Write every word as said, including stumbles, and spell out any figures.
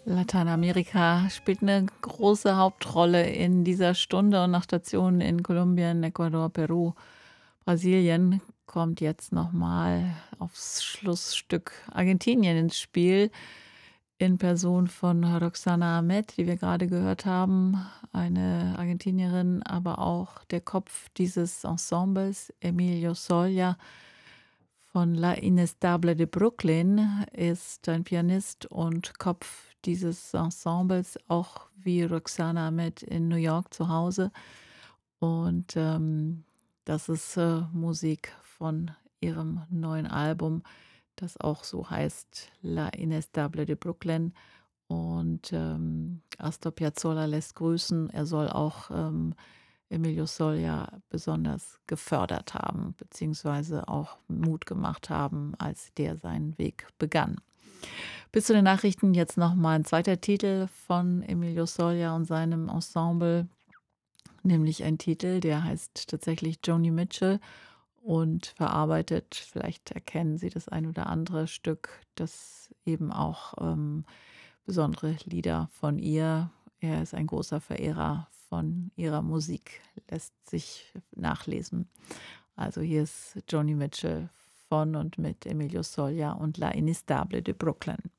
Lateinamerika spielt eine große Hauptrolle in dieser Stunde und nach Stationen in Kolumbien, Ecuador, Peru, Brasilien kommt jetzt noch mal aufs Schlussstück Argentinien ins Spiel in Person von Roxana Ahmed, die wir gerade gehört haben, eine Argentinierin, aber auch der Kopf dieses Ensembles, Emilio Solia von La Inestable de Brooklyn, ist ein Pianist und Kopf dieses Ensembles, auch wie Roxana Ahmed in New York zu Hause. Und ähm, das ist äh, Musik von ihrem neuen Album, das auch so heißt, La Inestable de Brooklyn. Und ähm, Astor Piazzolla lässt grüßen. Er soll auch ähm, Emilio Solia besonders gefördert haben, beziehungsweise auch Mut gemacht haben, als der seinen Weg begann. Bis zu den Nachrichten jetzt nochmal ein zweiter Titel von Emilio Solia und seinem Ensemble, nämlich ein Titel, der heißt tatsächlich Joni Mitchell und verarbeitet, vielleicht erkennen Sie das ein oder andere Stück, das eben auch ähm, besondere Lieder von ihr. Er ist ein großer Verehrer von ihrer Musik, lässt sich nachlesen. Also hier ist Joni Mitchell von und mit Emilio Solia und La Inestable de Brooklyn.